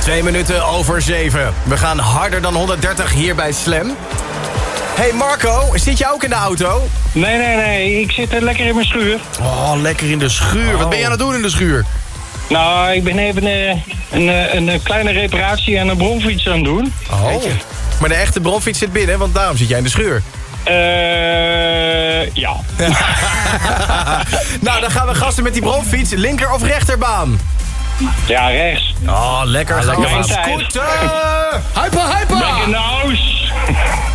2 minuten over 7. We gaan harder dan 130 hier bij Slam. Hey Marco, zit jij ook in de auto? Nee. Ik zit lekker in mijn schuur. Oh, lekker in de schuur. Wat ben je aan het doen in de schuur? Nou, ik ben even een kleine reparatie aan een bromfiets aan het doen. Oh, maar de echte bromfiets zit binnen, want daarom zit jij in de schuur. Ja. Nou, dan gaan we gasten met die bromfiets. Linker of rechterbaan? Ja, rechts. Oh, lekker. Lekker Gaan we inside. scooter! Hyper! Back in the house.